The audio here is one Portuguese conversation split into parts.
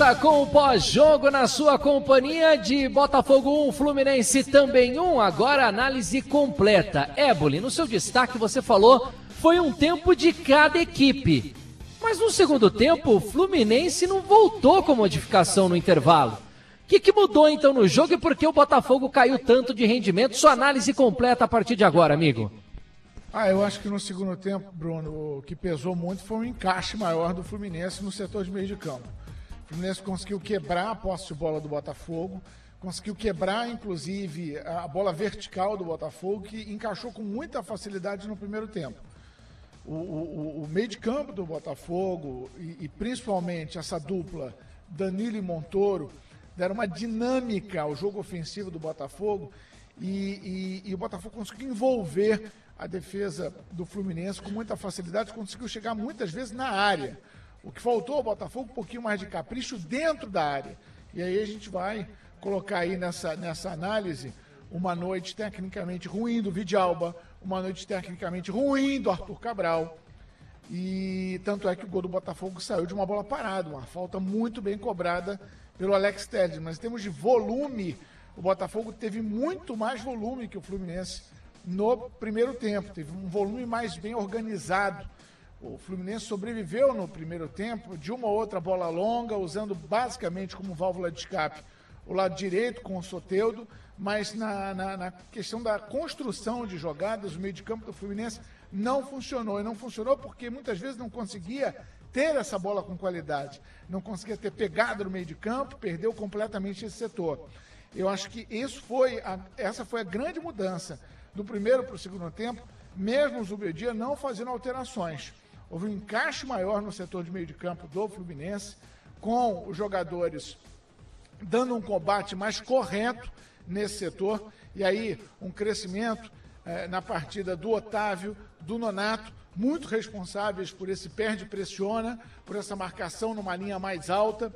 volta com o pós-jogo na sua companhia de Botafogo 1, Fluminense também 1. Agora análise completa. Éboli, no seu destaque você falou, foi um tempo de cada equipe. Mas no segundo tempo, o Fluminense não voltou com modificação no intervalo. O que mudou então no jogo e por que o Botafogo caiu tanto de rendimento? Sua análise completa a partir de agora, amigo. Eu acho que no segundo tempo, Bruno, o que pesou muito foi um encaixe maior do Fluminense no setor de meio de campo. O Fluminense conseguiu quebrar a posse de bola do Botafogo, conseguiu quebrar, inclusive, a bola vertical do Botafogo, que encaixou com muita facilidade no primeiro tempo. O meio de campo do Botafogo e principalmente essa dupla Danilo e Montoro deram uma dinâmica ao jogo ofensivo do Botafogo e o Botafogo conseguiu envolver a defesa do Fluminense com muita facilidade, conseguiu chegar muitas vezes na área. O que faltou ao Botafogo, um pouquinho mais de capricho dentro da área. E aí a gente vai colocar aí nessa análise uma noite tecnicamente ruim do Vidalba, uma noite tecnicamente ruim do Arthur Cabral. E tanto é que o gol do Botafogo saiu de uma bola parada, uma falta muito bem cobrada pelo Alex Telles. Mas em termos de volume, o Botafogo teve muito mais volume que o Fluminense no primeiro tempo, teve um volume mais bem organizado. O Fluminense sobreviveu no primeiro tempo de uma ou outra bola longa, usando basicamente como válvula de escape o lado direito com o Soteldo, mas na questão da construção de jogadas, o meio de campo do Fluminense não funcionou. E não funcionou porque muitas vezes não conseguia ter essa bola com qualidade, não conseguia ter pegada no meio de campo, perdeu completamente esse setor. Eu acho que essa foi a grande mudança do primeiro para o segundo tempo, mesmo o Zubeldia não fazendo alterações. Houve um encaixe maior no setor de meio de campo do Fluminense, com os jogadores dando um combate mais correto nesse setor, e aí um crescimento na partida do Otávio, do Nonato, muito responsáveis por esse perde-pressiona, por essa marcação numa linha mais alta.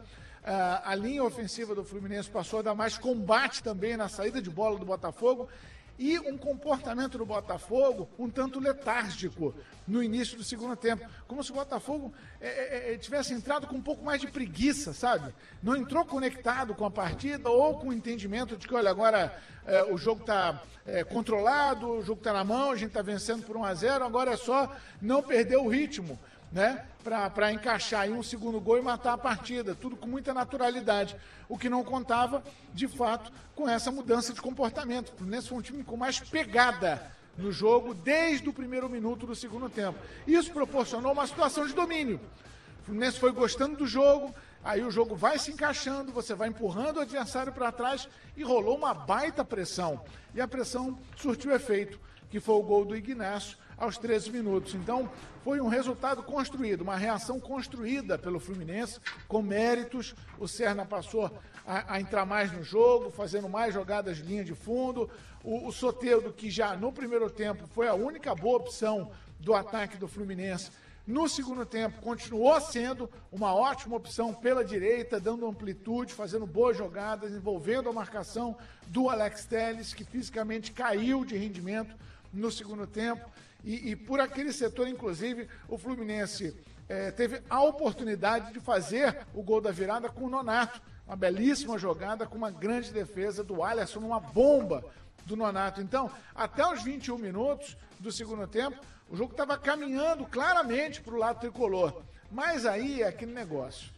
A linha ofensiva do Fluminense passou a dar mais combate também na saída de bola do Botafogo, e um comportamento do Botafogo um tanto letárgico no início do segundo tempo, como se o Botafogo tivesse entrado com um pouco mais de preguiça, sabe? Não entrou conectado com a partida ou com o entendimento de que, olha, agora o jogo está controlado, o jogo está na mão, a gente está vencendo por 1-0, agora é só não perder o ritmo, né? Para encaixar aí um segundo gol e matar a partida, tudo com muita naturalidade, o que não contava, de fato, com essa mudança de comportamento. O Fluminense foi um time com mais pegada no jogo desde o primeiro minuto do segundo tempo. Isso proporcionou uma situação de domínio. O Fluminense foi gostando do jogo, aí o jogo vai se encaixando, você vai empurrando o adversário para trás e rolou uma baita pressão. E a pressão surtiu efeito, que foi o gol do Ignacio aos 13 minutos. Então, foi um resultado construído, uma reação construída pelo Fluminense, com méritos. O Serna passou a entrar mais no jogo, fazendo mais jogadas de linha de fundo. O Soteldo, que já no primeiro tempo foi a única boa opção do ataque do Fluminense, no segundo tempo continuou sendo uma ótima opção pela direita, dando amplitude, fazendo boas jogadas, envolvendo a marcação do Alex Telles, que fisicamente caiu de rendimento no segundo tempo. E por aquele setor, inclusive, o Fluminense teve a oportunidade de fazer o gol da virada com o Nonato. Uma belíssima jogada com uma grande defesa do Alisson, uma bomba do Nonato. Então, até os 21 minutos do segundo tempo, o jogo estava caminhando claramente para o lado tricolor. Mas aí é aquele negócio.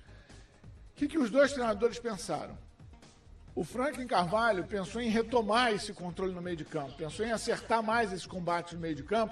O que os dois treinadores pensaram? O Franklin Carvalho pensou em retomar esse controle no meio de campo, pensou em acertar mais esse combate no meio de campo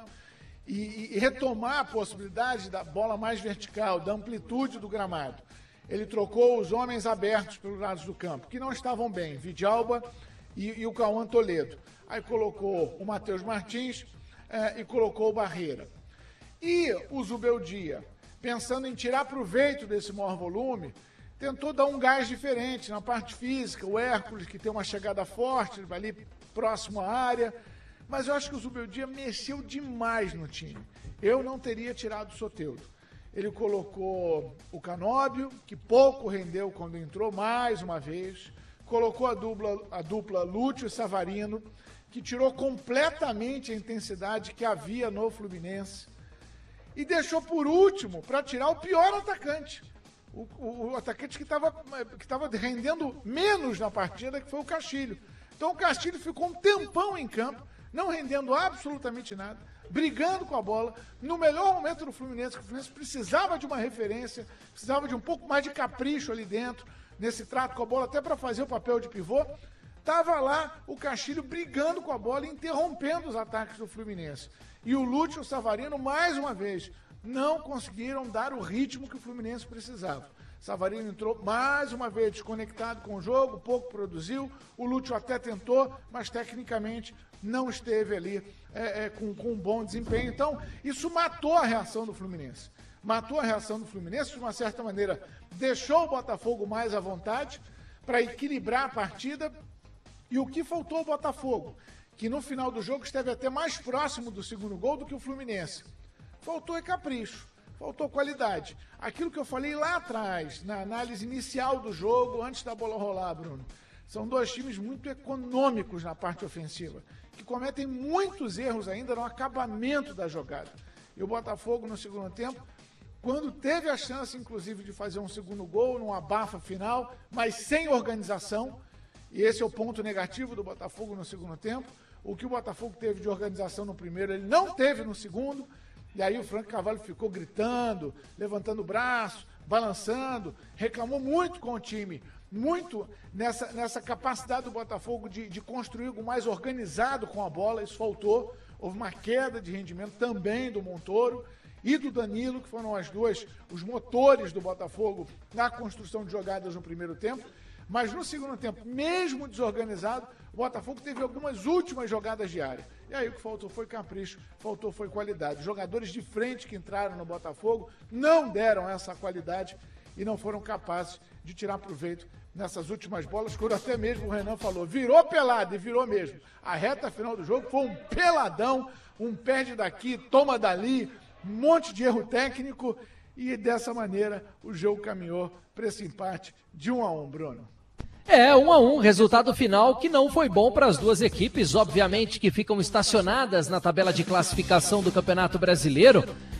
e retomar a possibilidade da bola mais vertical, da amplitude do gramado. Ele trocou os homens abertos pelos lados do campo, que não estavam bem, Vidalba e o Cauã Toledo. Aí colocou o Matheus Martins e colocou o Barreira. E o Zubeldia, pensando em tirar proveito desse maior volume, tentou dar um gás diferente na parte física. O Hércules, que tem uma chegada forte, ele vai ali próximo à área. Mas eu acho que o Zubeldia mexeu demais no time. Eu não teria tirado o Soteldo. Ele colocou o Canóbio, que pouco rendeu quando entrou, mais uma vez. Colocou a dupla Lúcio e Savarino, que tirou completamente a intensidade que havia no Fluminense. E deixou por último, para tirar o pior atacante. o atacante que estava rendendo menos na partida, que foi o Castilho. Então o Castilho ficou um tempão em campo, não rendendo absolutamente nada, brigando com a bola, no melhor momento do Fluminense, que o Fluminense precisava de uma referência, precisava de um pouco mais de capricho ali dentro, nesse trato com a bola, até para fazer o papel de pivô. Estava lá o Castilho brigando com a bola, interrompendo os ataques do Fluminense. E o Lúcio e o Savarino, mais uma vez, não conseguiram dar o ritmo que o Fluminense precisava. Savarino entrou mais uma vez desconectado com o jogo, pouco produziu. O Lúcio até tentou, mas tecnicamente não esteve ali com um bom desempenho. Então, isso matou a reação do Fluminense. Matou a reação do Fluminense, de uma certa maneira, deixou o Botafogo mais à vontade para equilibrar a partida. E o que faltou ao Botafogo? Que no final do jogo esteve até mais próximo do segundo gol do que o Fluminense. Faltou capricho, faltou qualidade. Aquilo que eu falei lá atrás, na análise inicial do jogo, antes da bola rolar, Bruno, são dois times muito econômicos na parte ofensiva, que cometem muitos erros ainda no acabamento da jogada. E o Botafogo, no segundo tempo, quando teve a chance, inclusive, de fazer um segundo gol, num abafa final, mas sem organização, e esse é o ponto negativo do Botafogo no segundo tempo. O que o Botafogo teve de organização no primeiro, ele não teve no segundo. E aí o Frank Carvalho ficou gritando, levantando o braço, balançando, reclamou muito com o time, muito nessa capacidade do Botafogo de construir algo mais organizado com a bola. Isso faltou. Houve uma queda de rendimento também do Montoro e do Danilo, que foram os motores do Botafogo na construção de jogadas no primeiro tempo. Mas no segundo tempo, mesmo desorganizado, o Botafogo teve algumas últimas jogadas de área. E aí o que faltou foi capricho, faltou foi qualidade. Os jogadores de frente que entraram no Botafogo não deram essa qualidade e não foram capazes de tirar proveito nessas últimas bolas, quando até mesmo o Renan falou, virou pelado, e virou mesmo. A reta final do jogo foi um peladão, um perde daqui, toma dali, um monte de erro técnico, e dessa maneira o jogo caminhou para esse empate de 1-1, Bruno. 1-1, resultado final que não foi bom para as duas equipes, obviamente que ficam estacionadas na tabela de classificação do Campeonato Brasileiro,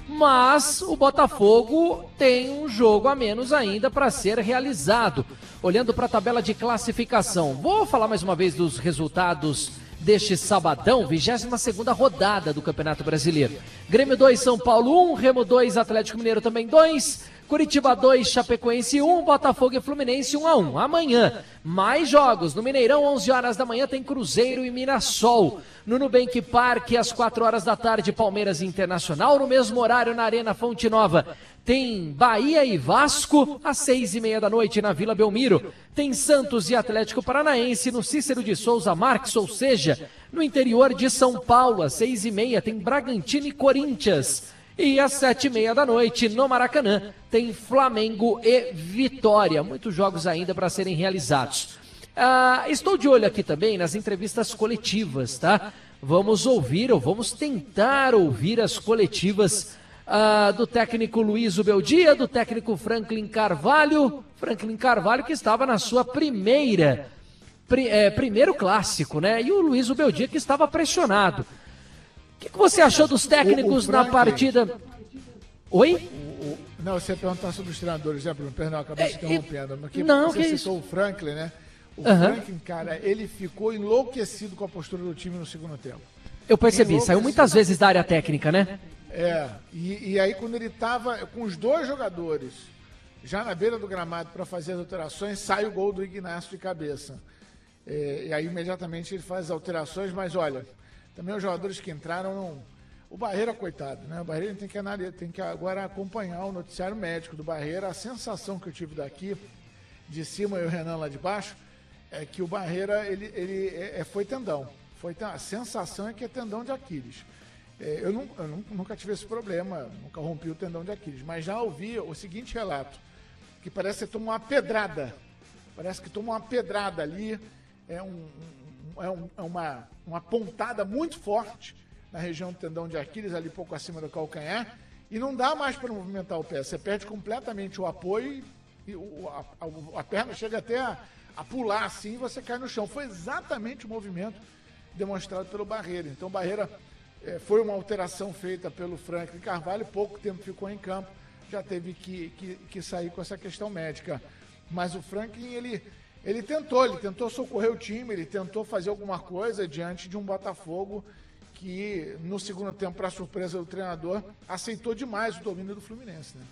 mas o Botafogo tem um jogo a menos ainda para ser realizado. Olhando para a tabela de classificação, vou falar mais uma vez dos resultados deste sabadão, 22ª rodada do Campeonato Brasileiro. Grêmio 2, São Paulo 1, Remo 2, Atlético Mineiro também 2, Curitiba 2, Chapecoense 1, Botafogo e Fluminense 1-1. Amanhã, mais jogos. No Mineirão, 11 horas da manhã, tem Cruzeiro e Mirassol. No Nubank Park, às 4 horas da tarde, Palmeiras e Internacional. No mesmo horário, na Arena Fonte Nova, tem Bahia e Vasco, às 6h30 da noite, na Vila Belmiro. Tem Santos e Atlético Paranaense, no Cícero de Souza Marques, ou seja, no interior de São Paulo, às 6h30, tem Bragantino e Corinthians. E às 7h30 da noite, no Maracanã, tem Flamengo e Vitória. Muitos jogos ainda para serem realizados. Estou de olho aqui também nas entrevistas coletivas, tá? Vamos ouvir, ou vamos tentar ouvir as coletivas do técnico Luiz Ubeldia, do técnico Franklin Carvalho. Franklin Carvalho que estava na sua primeiro clássico, né? E o Luiz Ubeldia que estava pressionado. O que você achou dos técnicos na partida? Oi? Não, você ia perguntar sobre os treinadores, né, Bruno? Perdão, acabei se interrompendo. Não, você citou o Franklin, né? O Franklin, cara, ele ficou enlouquecido com a postura do time no segundo tempo. Eu percebi, saiu muitas vezes da área técnica, né? E aí quando ele estava com os dois jogadores já na beira do gramado para fazer as alterações, sai o gol do Ignacio de cabeça. E aí imediatamente ele faz as alterações, mas olha, também os jogadores que entraram, o Barreira, coitado, né? O Barreira tem que agora acompanhar o noticiário médico do Barreira. A sensação que eu tive daqui, de cima e o Renan lá de baixo, é que o Barreira, ele foi tendão. A sensação é que é tendão de Aquiles. Eu nunca tive esse problema, nunca rompi o tendão de Aquiles, mas já ouvi o seguinte relato, que parece que tomou uma pedrada. Parece que tomou uma pedrada ali, uma pontada muito forte na região do tendão de Aquiles, ali pouco acima do calcanhar, e não dá mais para movimentar o pé. Você perde completamente o apoio e a perna chega até a pular assim e você cai no chão. Foi exatamente o movimento demonstrado pelo Barreira. Então, Barreira foi uma alteração feita pelo Franklin Carvalho, pouco tempo ficou em campo, já teve que sair com essa questão médica. Mas o Franklin, ele tentou socorrer o time, ele tentou fazer alguma coisa diante de um Botafogo que, no segundo tempo, para surpresa do treinador, aceitou demais o domínio do Fluminense, né?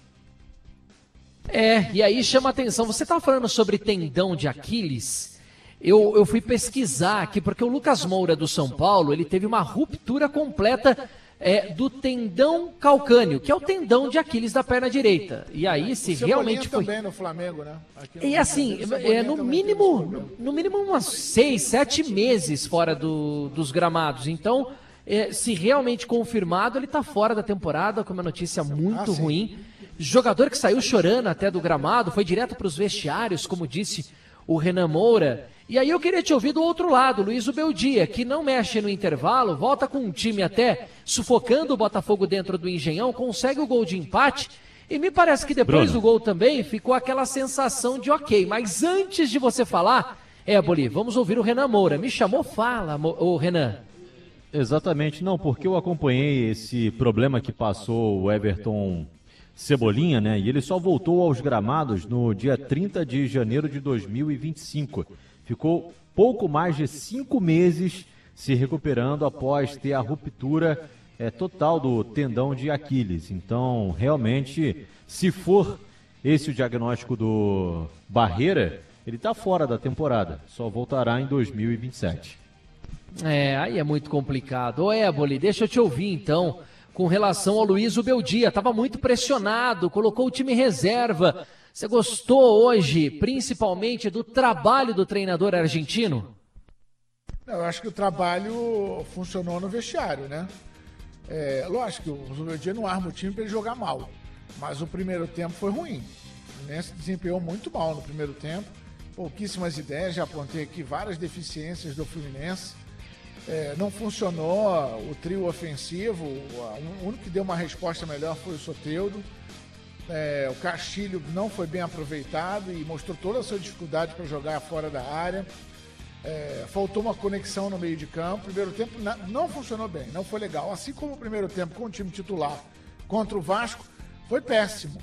E aí chama a atenção, você estava falando sobre tendão de Aquiles, eu fui pesquisar aqui, porque o Lucas Moura do São Paulo, ele teve uma ruptura completa do tendão calcâneo, que é o tendão de Aquiles da perna direita. E aí, se realmente foi... também no Flamengo, né? E assim, no mínimo umas 6, 7 meses fora dos gramados. Então, se realmente confirmado, ele está fora da temporada, com uma notícia muito ruim. Jogador que saiu chorando até do gramado, foi direto para os vestiários, como disse o Renan Moura. E aí eu queria te ouvir do outro lado, Luiz Ubeldia, que não mexe no intervalo, volta com um time até sufocando o Botafogo dentro do Engenhão, consegue o gol de empate, e me parece que depois do gol também ficou aquela sensação de ok. Mas antes de você falar, Éboli, vamos ouvir o Renan Moura. Me chamou, fala, o Renan. Exatamente, não, porque eu acompanhei esse problema que passou o Everton Cebolinha, né? E ele só voltou aos gramados no dia 30 de janeiro de 2025. Ficou pouco mais de 5 meses se recuperando após ter a ruptura total do tendão de Aquiles. Então, realmente, se for esse o diagnóstico do Barreira, ele está fora da temporada. Só voltará em 2027. Aí é muito complicado. Ô Éboli, deixa eu te ouvir então, com relação ao Luiz Ubeldia. Estava muito pressionado, colocou o time reserva. Você gostou hoje, principalmente, do trabalho do treinador argentino? Eu acho que o trabalho funcionou no vestiário, né? Lógico que o Ubeldia não arma o time para ele jogar mal, mas o primeiro tempo foi ruim. O Fluminense desempenhou muito mal no primeiro tempo, pouquíssimas ideias, já apontei aqui várias deficiências do Fluminense. Não funcionou o trio ofensivo, o único que deu uma resposta melhor foi o Soteldo. O Castilho não foi bem aproveitado e mostrou toda a sua dificuldade para jogar fora da área. Faltou uma conexão no meio de campo. O primeiro tempo não funcionou bem, não foi legal. Assim como o primeiro tempo com o time titular contra o Vasco, foi péssimo,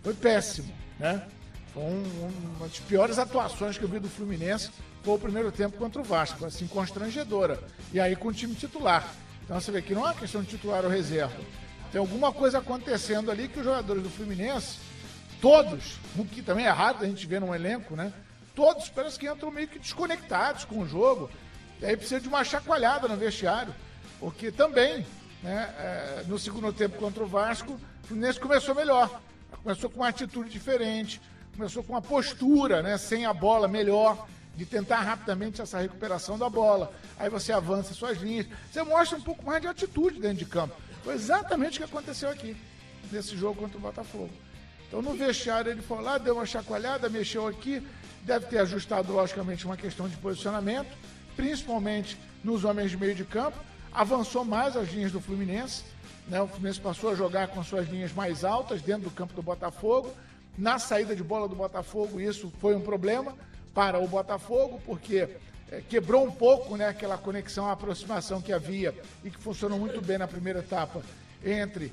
né? Foi uma das piores atuações que eu vi do Fluminense, foi o primeiro tempo contra o Vasco, assim, constrangedora. E aí com o time titular. Então você vê que não é uma questão de titular ou reserva. Tem alguma coisa acontecendo ali que os jogadores do Fluminense, todos, o que também é raro a gente ver num elenco, né? Todos parece que entram meio que desconectados com o jogo. E aí precisa de uma chacoalhada no vestiário. Porque também, né, no segundo tempo contra o Vasco, o Fluminense começou melhor. Começou com uma atitude diferente, começou com uma postura, né, sem a bola melhor, de tentar rapidamente essa recuperação da bola. Aí você avança suas linhas. Você mostra um pouco mais de atitude dentro de campo. Foi exatamente o que aconteceu aqui, nesse jogo contra o Botafogo. Então no vestiário ele foi lá, deu uma chacoalhada, mexeu aqui, deve ter ajustado logicamente uma questão de posicionamento, principalmente nos homens de meio de campo, avançou mais as linhas do Fluminense, né? O Fluminense passou a jogar com suas linhas mais altas dentro do campo do Botafogo. Na saída de bola do Botafogo isso foi um problema para o Botafogo, porque quebrou um pouco, né, aquela conexão, a aproximação que havia e que funcionou muito bem na primeira etapa entre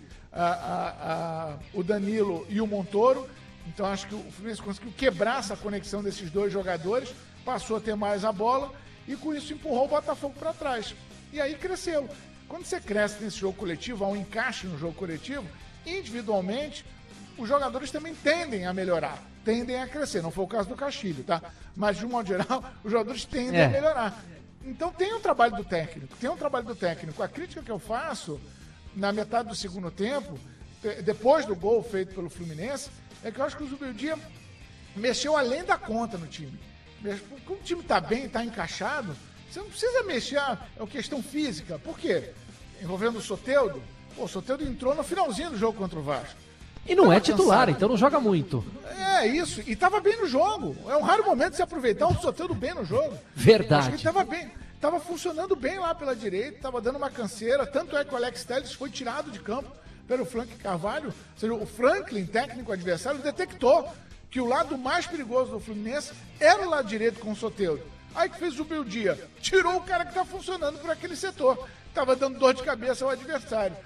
o Danilo e o Montoro. Então acho que o Fluminense conseguiu quebrar essa conexão desses dois jogadores, passou a ter mais a bola e com isso empurrou o Botafogo para trás. E aí cresceu. Quando você cresce nesse jogo coletivo, há um encaixe no jogo coletivo, individualmente os jogadores também tendem a melhorar, tendem a crescer. Não foi o caso do Castilho, tá? Mas, de um modo geral, os jogadores tendem a melhorar. Então tem um trabalho do técnico. A crítica que eu faço na metade do segundo tempo, depois do gol feito pelo Fluminense, é que eu acho que o Zubeldia mexeu além da conta no time. Como o time tá bem, tá encaixado, você não precisa mexer, é questão física. Por quê? Envolvendo o Soteldo, o Soteldo entrou no finalzinho do jogo contra o Vasco. E não é titular, então não joga muito. Isso. E tava bem no jogo. É um raro momento de se aproveitar o Soteldo bem no jogo. Verdade. Acho que ele tava bem. Tava funcionando bem lá pela direita, tava dando uma canseira. Tanto é que o Alex Telles foi tirado de campo pelo Franklin Carvalho. Ou seja, o Franklin, técnico adversário, detectou que o lado mais perigoso do Fluminense era o lado direito com o Soteldo. Aí que fez o Beldia. Tirou o cara que tá funcionando por aquele setor. Tava dando dor de cabeça ao adversário.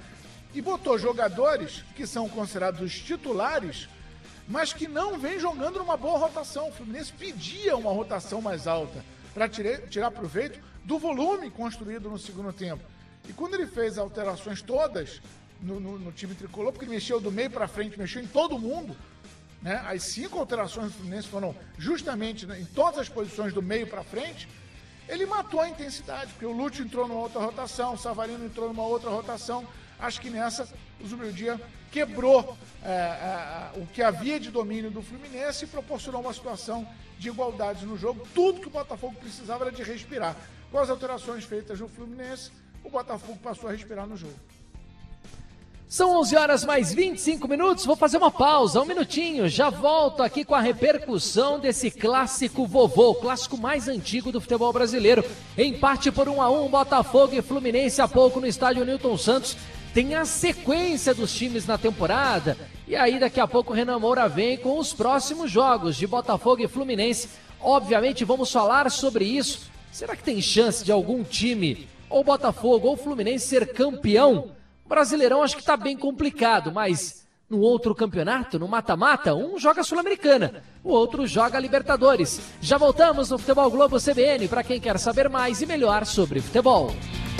e botou jogadores que são considerados os titulares, mas que não vem jogando numa boa rotação. O Fluminense pedia uma rotação mais alta para tirar proveito do volume construído no segundo tempo. E quando ele fez alterações todas no time tricolor, porque ele mexeu do meio para frente, mexeu em todo mundo, né? As 5 alterações do Fluminense foram justamente em todas as posições do meio para frente. Ele matou a intensidade, porque o Lúcio entrou numa outra rotação, o Savarino entrou numa outra rotação. Acho que nessa o Zubeldia quebrou o que havia de domínio do Fluminense e proporcionou uma situação de igualdade no jogo. Tudo que o Botafogo precisava era de respirar. Com as alterações feitas no Fluminense, o Botafogo passou a respirar no jogo. São 11 horas mais 25 minutos, vou fazer uma pausa, um minutinho, já volto aqui com a repercussão desse clássico vovô, o clássico mais antigo do futebol brasileiro. Empate por 1-1, Botafogo e Fluminense há pouco no estádio Newton Santos. Tem a sequência dos times na temporada, e aí daqui a pouco o Renan Moura vem com os próximos jogos de Botafogo e Fluminense. Obviamente vamos falar sobre isso. Será que tem chance de algum time, ou Botafogo ou Fluminense, ser campeão? Brasileirão acho que tá bem complicado, mas no outro campeonato, no mata-mata, um joga Sul-Americana, o outro joga Libertadores. Já voltamos no Futebol Globo CBN para quem quer saber mais e melhor sobre futebol.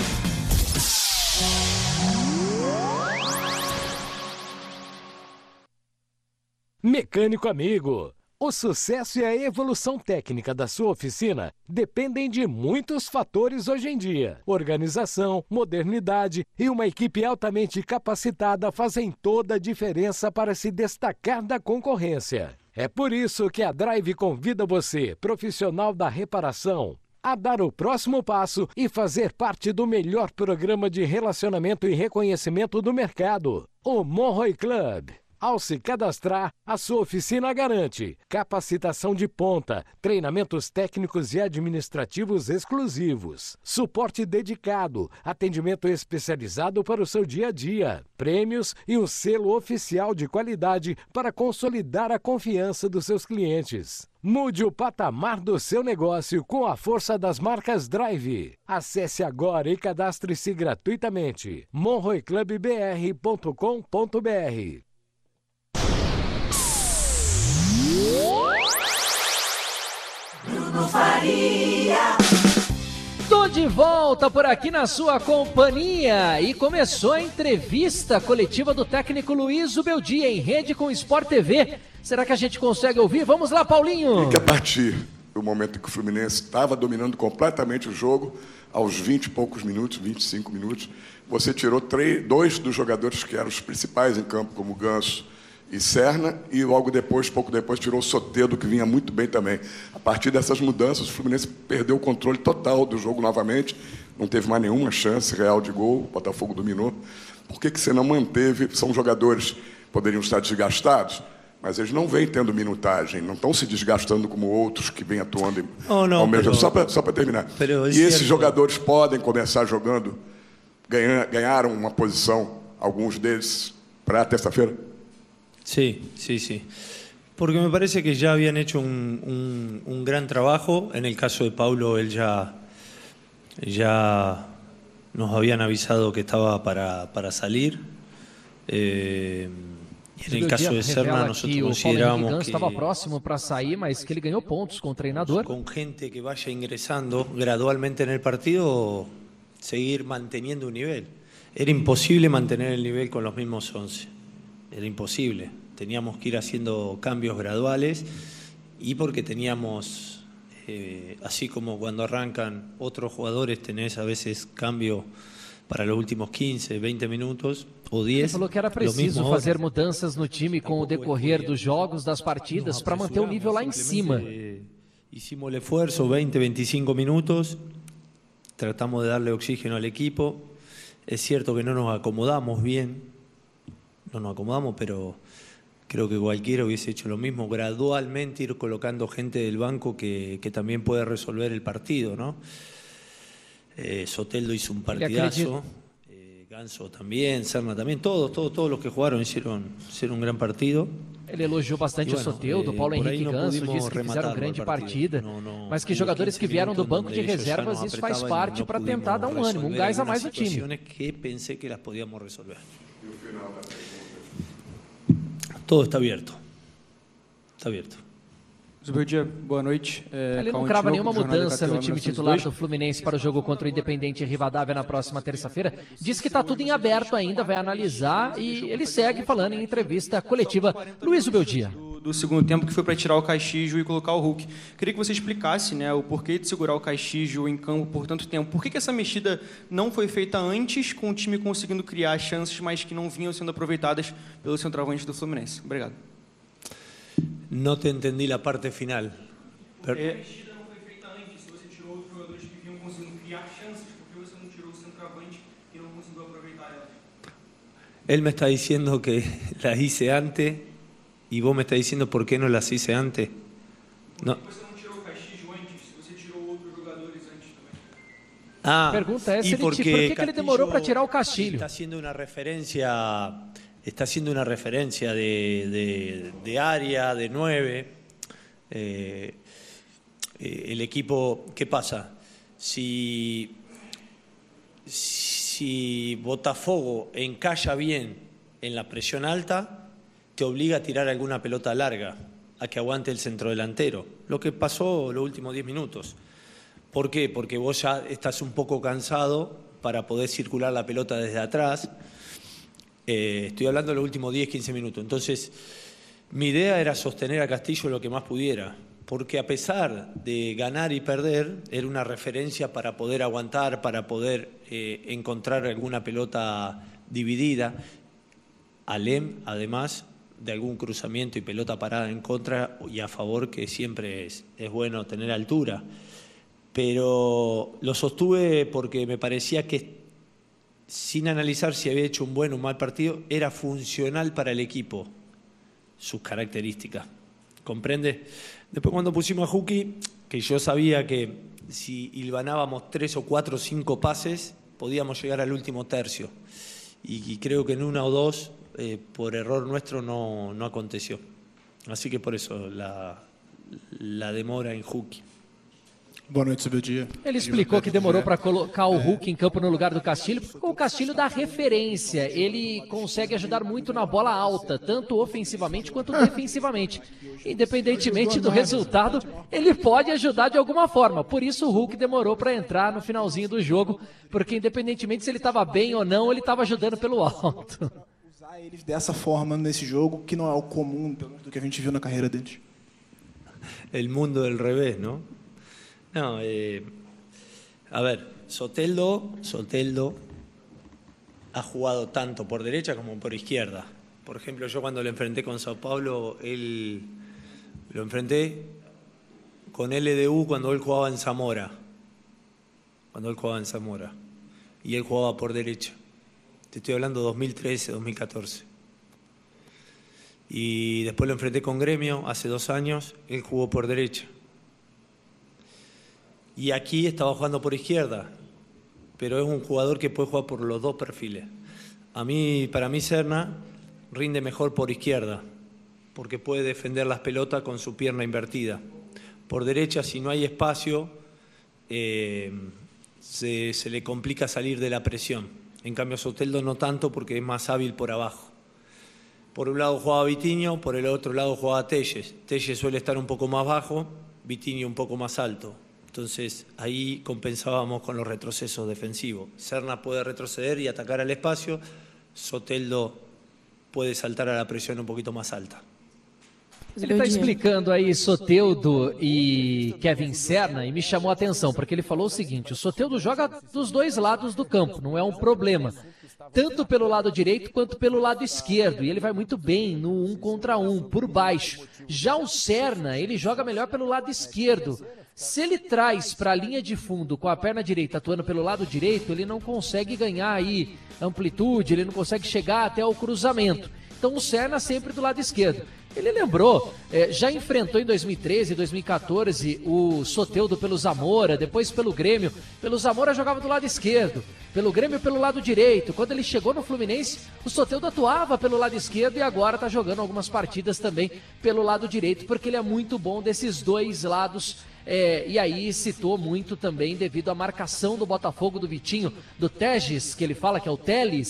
Mecânico amigo, o sucesso e a evolução técnica da sua oficina dependem de muitos fatores hoje em dia. Organização, modernidade e uma equipe altamente capacitada fazem toda a diferença para se destacar da concorrência. É por isso que a Drive convida você, profissional da reparação, a dar o próximo passo e fazer parte do melhor programa de relacionamento e reconhecimento do mercado, o Monroe Club. Ao se cadastrar, a sua oficina garante capacitação de ponta, treinamentos técnicos e administrativos exclusivos, suporte dedicado, atendimento especializado para o seu dia a dia, prêmios e um selo oficial de qualidade para consolidar a confiança dos seus clientes. Mude o patamar do seu negócio com a força das marcas Drive. Acesse agora e cadastre-se gratuitamente. monroeclubbr.com.br. Bruno Faria. Tô de volta por aqui na sua companhia e começou a entrevista coletiva do técnico Luiz Zubeldia em rede com o Sport TV. Será que a gente consegue ouvir? Vamos lá, Paulinho! E que a partir do momento em que o Fluminense estava dominando completamente o jogo, aos 20 e poucos minutos, 25 minutos, você tirou 2 dos jogadores que eram os principais em campo, como Ganso e Serna, e logo depois, pouco depois, tirou o Soteldo, que vinha muito bem também. A partir dessas mudanças, o Fluminense perdeu o controle total do jogo novamente, não teve mais nenhuma chance real de gol, o Botafogo dominou. Por que você não manteve? São jogadores que poderiam estar desgastados, mas eles não vêm tendo minutagem, não estão se desgastando como outros que vêm atuando ao mesmo tempo. Só para terminar. E esses jogadores podem começar jogando, ganharam uma posição, alguns deles, para terça-feira? Sí. Porque me parece que ya habían hecho un gran trabajo. En el caso de Paulo, él ya nos habían avisado que estaba para salir. En el caso de Serna, nosotros considerábamos que estava próximo para sair, mas que ele ganhou pontos com o treinador. Con gente que vaya ingresando gradualmente en el partido, seguir manteniendo un nivel. Era imposible mantener el nivel con los mismos 11. Era imposible. Teníamos que ir haciendo cambios graduales y porque teníamos, así como cuando arrancan otros jugadores, tenés a veces cambio para los últimos 15, 20 minutos ou 10. Ele falou que era preciso fazer mudanças no time com o decorrer dos jogos, das partidas, para manter o nível lá em cima. Hicimos el esfuerzo, 20, 25 minutos, tratamos de darle oxígeno al equipo. Es cierto que no nos acomodamos bien, pero creo que cualquiera hubiese hecho lo mismo, gradualmente ir colocando gente del banco que también puede resolver el partido, ¿no? Soteldo hizo un partidazo, Ganso también, Serna también, todos los que jugaron hicieron un gran partido. Ele elogiou bastante o Soteldo, Paulo Henrique Ganso, disse que fizeram grande partida, mas que jogadores que vieram do banco de reservas, isso faz parte para tentar dar um ânimo, um gás a mais no time. Que pensei que las podíamos resolver. Todo está abierto. Está abierto. Zubeldia, boa noite. Ele não crava nenhuma mudança no time titular do Fluminense para o jogo contra o Independente Rivadavia na próxima terça-feira. Diz que está tudo em aberto ainda, vai analisar e ele segue falando em entrevista coletiva. Luiz Zubeldia. Do segundo tempo, que foi para tirar o Castillo e colocar o Hulk. Queria que você explicasse, né, o porquê de segurar o Castillo em campo por tanto tempo. Por que essa mexida não foi feita antes, com o time conseguindo criar chances, mas que não vinham sendo aproveitadas pelo centroavante do Fluminense? Obrigado. No te entendí la parte final. A mexida não foi feita antes. Se você tirou outros jogadores que vinham conseguindo criar chances, por que você não tirou o centroavante e não conseguiu aproveitar ela? Él me está diciendo que las hice antes y vos me estás diciendo por qué no las hice antes. No. Por que você não tirou o Castillo antes? Se você tirou outros jogadores antes também. Ah, a pergunta é por que ele demorou para tirar o Castillo. Está haciendo una referencia de área, de 9. El equipo, ¿qué pasa? Si Botafogo encalla bien en la presión alta, te obliga a tirar alguna pelota larga, a que aguante el centrodelantero. Lo que pasó los últimos 10 minutos. ¿Por qué? Porque vos ya estás un poco cansado para poder circular la pelota desde atrás. Estoy hablando de los últimos 10-15 minutos. Entonces, mi idea era sostener a Castillo lo que más pudiera, porque a pesar de ganar y perder, era una referencia para poder aguantar, para poder encontrar alguna pelota dividida. Alem, además de algún cruzamiento y pelota parada en contra y a favor, que siempre es bueno tener altura. Pero lo sostuve porque me parecía que, sin analizar si había hecho un buen o un mal partido, era funcional para el equipo, sus características. ¿Comprende? Después, cuando pusimos a Juki, que yo sabía que si hilvanábamos 3 o 4 o 5 pases, podíamos llegar al último tercio. Y creo que en 1 o 2, por error nuestro, no aconteció. Así que por eso la demora em Hulk. Boa noite, Zubeldia. Ele explicou que demorou para colocar o Hulk em campo no lugar do Castilho, porque o Castilho dá referência, ele consegue ajudar muito na bola alta, tanto ofensivamente quanto defensivamente. Independentemente do resultado, ele pode ajudar de alguma forma, por isso o Hulk demorou para entrar no finalzinho do jogo, porque independentemente se ele estava bem ou não, ele estava ajudando pelo alto. Usar eles dessa forma nesse jogo, que não é o comum do que a gente viu na carreira deles. El mundo del revés, ¿no? No, a ver, Soteldo ha jugado tanto por derecha como por izquierda. Por ejemplo, yo cuando lo enfrenté con Sao Paulo, lo enfrenté con LDU cuando él jugaba en Zamora. Y él jugaba por derecha. Te estoy hablando 2013, 2014. Y después lo enfrenté con Gremio hace 2 años, él jugó por derecha. Y aquí estaba jugando por izquierda, pero es un jugador que puede jugar por los 2 perfiles. Para mí Serna rinde mejor por izquierda, porque puede defender las pelotas con su pierna invertida. Por derecha, si no hay espacio, se le complica salir de la presión. En cambio, Soteldo no tanto, porque es más hábil por abajo. Por un lado jugaba Vitinho, por el otro lado jugaba Telles. Telles suele estar un poco más bajo, Vitinho un poco más alto. Entonces ahí compensábamos con los retrocesos defensivos. Serna puede retroceder y atacar al espacio, Soteldo puede saltar a la presión un poquito más alta. Ele está explicando aí Soteldo e Kevin Serna e me chamou a atenção, porque ele falou o seguinte: o Soteldo joga dos 2 lados do campo, não é um problema, tanto pelo lado direito quanto pelo lado esquerdo, e ele vai muito bem no 1 contra 1, por baixo. Já o Serna, ele joga melhor pelo lado esquerdo. Se ele traz para a linha de fundo com a perna direita atuando pelo lado direito, ele não consegue ganhar aí amplitude, ele não consegue chegar até o cruzamento. Então o Serna sempre do lado esquerdo. Ele lembrou, já enfrentou em 2013 e 2014 o Soteldo pelo Zamora, depois pelo Grêmio. Pelo Zamora jogava do lado esquerdo, pelo Grêmio pelo lado direito. Quando ele chegou no Fluminense, o Soteldo atuava pelo lado esquerdo e agora está jogando algumas partidas também pelo lado direito, porque ele é muito bom desses 2 lados. E aí citou muito também devido à marcação do Botafogo, do Vitinho, do Teges, que ele fala que é o Teles.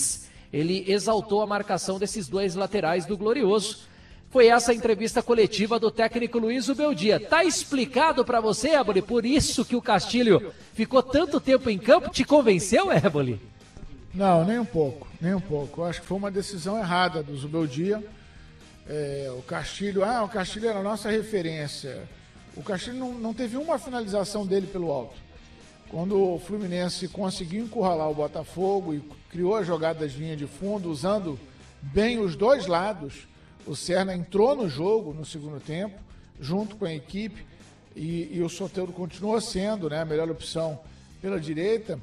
ele exaltou a marcação desses dois laterais do Glorioso. Foi essa a entrevista coletiva do técnico Luiz Ubeldia. Tá explicado para você, Éboli, por isso que o Castilho ficou tanto tempo em campo? Te convenceu, Éboli? Não, nem um pouco, nem um pouco. Eu acho que foi uma decisão errada do Zubeldia. O Castilho era a nossa referência. O Castilho não teve uma finalização dele pelo alto. Quando o Fluminense conseguiu encurralar o Botafogo e criou as jogadas linha de fundo, usando bem os dois lados, o Serna entrou no jogo no segundo tempo, junto com a equipe, e o Soteldo continuou sendo, né, a melhor opção pela direita.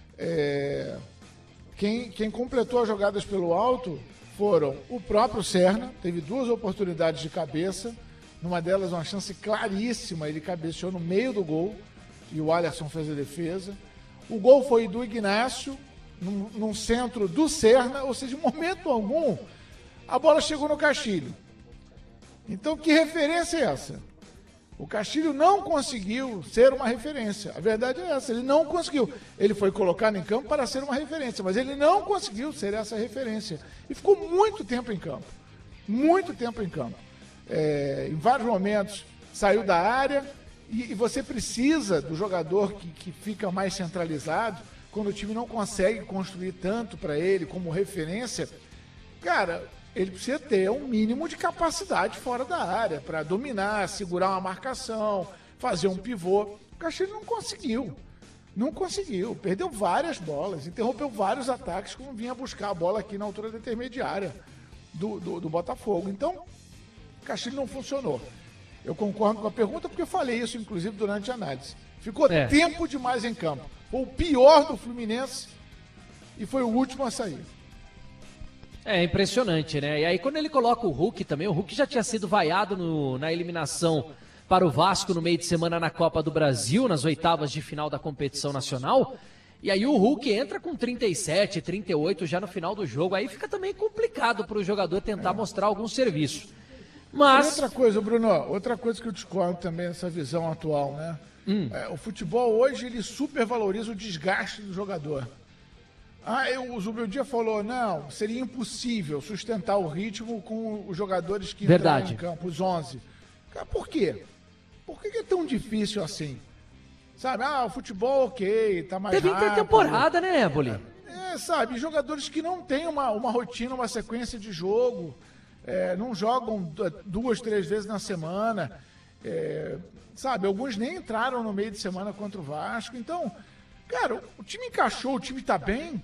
Quem completou as jogadas pelo alto foram o próprio Serna, teve 2 oportunidades de cabeça, numa delas uma chance claríssima, ele cabeceou no meio do gol e o Alisson fez a defesa. O gol foi do Ignacio, num centro do Serna, ou seja, em momento algum a bola chegou no Castilho. Então, que referência é essa? O Castilho não conseguiu ser uma referência. A verdade é essa, ele não conseguiu. Ele foi colocado em campo para ser uma referência, mas ele não conseguiu ser essa referência. E ficou muito tempo em campo. Muito tempo em campo. Em vários momentos saiu da área e você precisa do jogador que fica mais centralizado, quando o time não consegue construir tanto para ele como referência. Cara, ele precisa ter um mínimo de capacidade fora da área para dominar, segurar uma marcação, fazer um pivô. O Castilho não conseguiu. Não conseguiu. Perdeu várias bolas, interrompeu vários ataques quando vinha buscar a bola aqui na altura da intermediária do Botafogo. Então, o Castilho não funcionou. Eu concordo com a pergunta porque eu falei isso, inclusive, durante a análise. Ficou tempo demais em campo. Foi o pior do Fluminense e foi o último a sair. É impressionante, né? E aí quando ele coloca o Hulk também, o Hulk já tinha sido vaiado na eliminação para o Vasco no meio de semana na Copa do Brasil, nas oitavas de final da competição nacional. E aí o Hulk entra com 37, 38 já no final do jogo. Aí fica também complicado para o jogador tentar mostrar algum serviço. Mas... Outra coisa, Bruno, outra coisa que eu discordo também dessa visão atual, né? O futebol hoje, ele supervaloriza o desgaste do jogador. O Zubeldia falou, não, seria impossível sustentar o ritmo com os jogadores que entraram em campo, os 11. Cara, por quê? Por que é tão difícil assim? Sabe, o futebol, ok, tá mais rápido. Teve intertemporada, né, Éboli? Sabe, jogadores que não têm uma rotina, uma sequência de jogo, não jogam 2, 3 vezes na semana, sabe, alguns nem entraram no meio de semana contra o Vasco. Então, cara, o time encaixou, o time tá bem,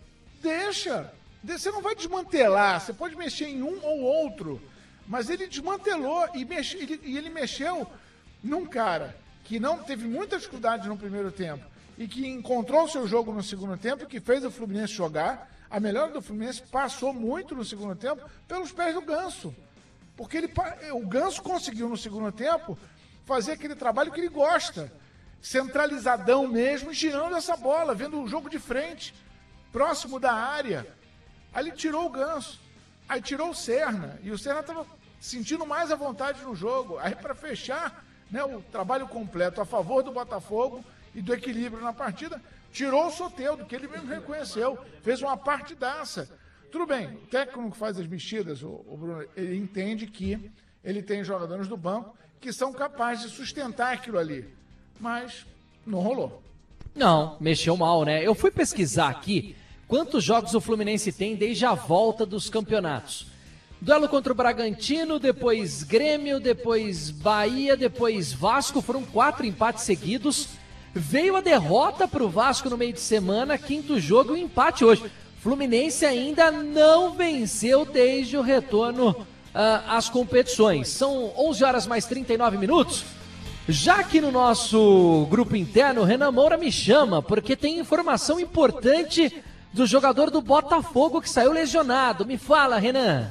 deixa. Você não vai desmantelar, você pode mexer em um ou outro, mas ele desmantelou e ele mexeu num cara que não teve muita dificuldade no primeiro tempo e que encontrou o seu jogo no segundo tempo, que fez o Fluminense jogar. A melhora do Fluminense passou muito no segundo tempo pelos pés do Ganso, porque o Ganso conseguiu no segundo tempo fazer aquele trabalho que ele gosta, centralizadão mesmo, girando essa bola, vendo o jogo de frente, próximo da área. Aí ele tirou o Ganso, aí tirou o Serna, e o Serna estava sentindo mais à vontade no jogo. Aí, para fechar, né, o trabalho completo a favor do Botafogo e do equilíbrio na partida, tirou o Soteldo, que ele mesmo reconheceu, fez uma partidaça. Tudo bem, o técnico que faz as mexidas, o Bruno, ele entende que ele tem jogadores do banco que são capazes de sustentar aquilo ali, mas não rolou. Não, mexeu mal, né? Eu fui pesquisar aqui quantos jogos o Fluminense tem desde a volta dos campeonatos. Duelo contra o Bragantino, depois Grêmio, depois Bahia, depois Vasco, foram 4 empates seguidos. Veio a derrota para o Vasco no meio de semana, 5º jogo e um empate hoje. Fluminense ainda não venceu desde o retorno às competições. São 11 horas mais 39 minutos. Já que no nosso grupo interno, o Renan Moura me chama, porque tem informação importante do jogador do Botafogo que saiu lesionado. Me fala, Renan.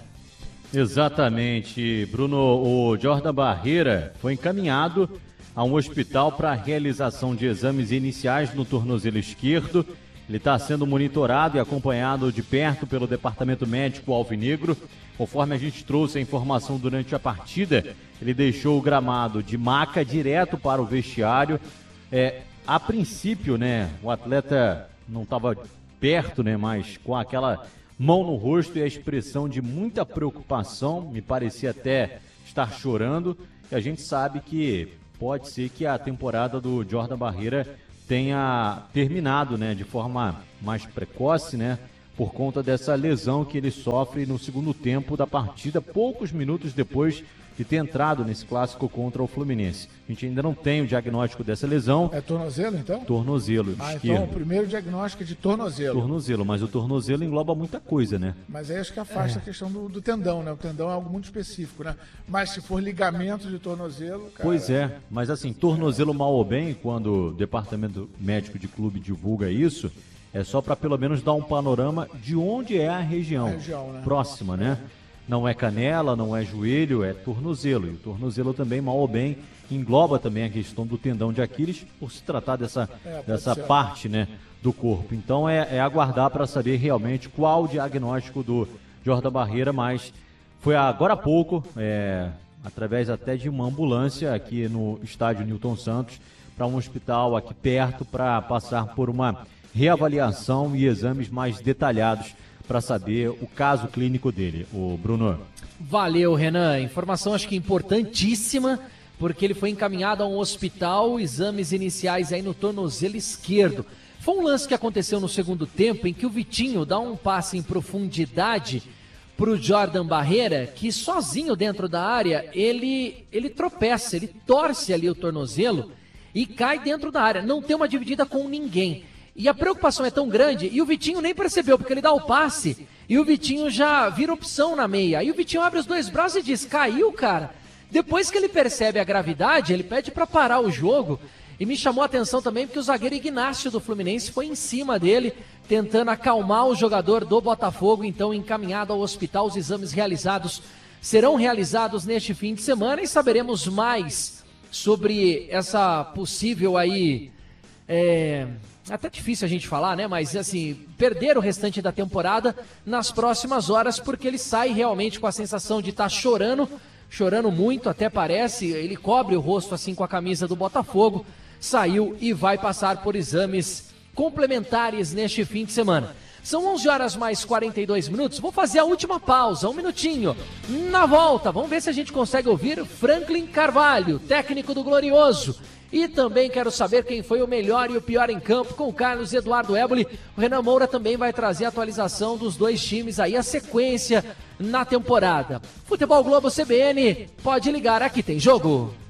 Exatamente, Bruno. O Jordan Barreira foi encaminhado a um hospital para a realização de exames iniciais no tornozelo esquerdo. Ele está sendo monitorado e acompanhado de perto pelo departamento médico alvinegro. Conforme a gente trouxe a informação durante a partida, ele deixou o gramado de maca direto para o vestiário. A princípio, né, o atleta não estava perto, né, mas com aquela mão no rosto e a expressão de muita preocupação, me parecia até estar chorando, e a gente sabe que pode ser que a temporada do Jordan Barreira tenha terminado, né, de forma mais precoce, né, por conta dessa lesão que ele sofre no segundo tempo da partida, poucos minutos depois de ter entrado nesse clássico contra o Fluminense. A gente ainda não tem o diagnóstico dessa lesão. É tornozelo, então? Tornozelo esquerdo. Então o primeiro diagnóstico é de tornozelo. Tornozelo, mas o tornozelo engloba muita coisa, né? Mas aí acho que afasta a questão do tendão, né? O tendão é algo muito específico, né? Mas se for ligamento de tornozelo, cara... Pois é, mas assim, tornozelo mal ou bem, quando o departamento médico de clube divulga isso, é só para pelo menos dar um panorama de onde é a região né? Próxima, né? Não é canela, não é joelho, é tornozelo. E o tornozelo também, mal ou bem, engloba também a questão do tendão de Aquiles, por se tratar dessa parte, né, do corpo. Então é aguardar para saber realmente qual o diagnóstico do Jordan Barreira, mas foi agora há pouco, através até de uma ambulância aqui no estádio Newton Santos, para um hospital aqui perto, para passar por uma reavaliação e exames mais detalhados para saber o caso clínico dele, o Bruno. Valeu, Renan. Informação acho que importantíssima, porque ele foi encaminhado a um hospital, exames iniciais aí no tornozelo esquerdo. Foi um lance que aconteceu no segundo tempo, em que o Vitinho dá um passe em profundidade para o Jordan Barreira, que sozinho dentro da área, ele tropeça, ele torce ali o tornozelo e cai dentro da área. Não tem uma dividida com ninguém. E a preocupação é tão grande, e o Vitinho nem percebeu, porque ele dá o passe, e o Vitinho já vira opção na meia. Aí o Vitinho abre os dois braços e diz, caiu, cara. Depois que ele percebe a gravidade, ele pede para parar o jogo. E me chamou a atenção também, porque o zagueiro Ignacio do Fluminense foi em cima dele, tentando acalmar o jogador do Botafogo, então encaminhado ao hospital. Os exames serão realizados neste fim de semana, e saberemos mais sobre essa possível aí... até difícil a gente falar, né? Mas assim, perder o restante da temporada nas próximas horas, porque ele sai realmente com a sensação de estar chorando muito, até parece. Ele cobre o rosto assim com a camisa do Botafogo, saiu e vai passar por exames complementares neste fim de semana. São 11 horas mais 42 minutos, vou fazer a última pausa, um minutinho. Na volta, vamos ver se a gente consegue ouvir Franklin Carvalho, técnico do Glorioso. E também quero saber quem foi o melhor e o pior em campo com o Carlos Eduardo Éboli. O Renan Moura também vai trazer a atualização dos dois times aí, a sequência na temporada. Futebol Globo CBN, pode ligar, aqui tem jogo.